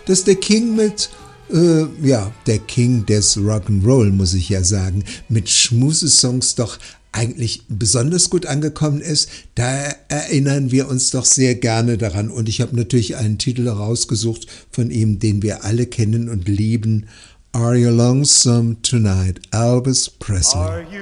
dass der King mit, der King des Rock'n'Roll, muss ich ja sagen, mit Schmusesongs doch eigentlich besonders gut angekommen ist. Da erinnern wir uns doch sehr gerne daran. Und ich habe natürlich einen Titel rausgesucht von ihm, den wir alle kennen und lieben. Are You Lonesome Tonight? Elvis Presley.